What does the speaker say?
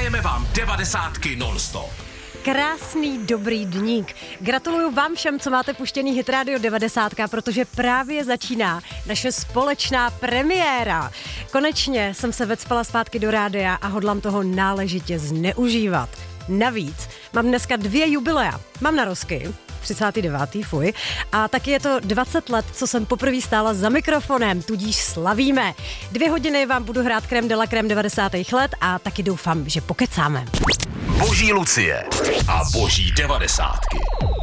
Hrajeme vám 90 non-stop. Krásný dobrý dník. Gratuluju vám všem, co máte puštěný Hit Radio 90, protože právě začíná naše společná premiéra. Konečně jsem se vecpala zpátky do rádia a hodlám toho náležitě zneužívat. Navíc mám dneska 2 jubilea. Mám narozky, 39. fuj. A taky je to 20 let, co jsem poprvé stála za mikrofonem, tudíž slavíme. 2 hodiny vám budu hrát Crème de la Crème 90. let a taky doufám, že pokecáme. Boží Lucie a boží 90.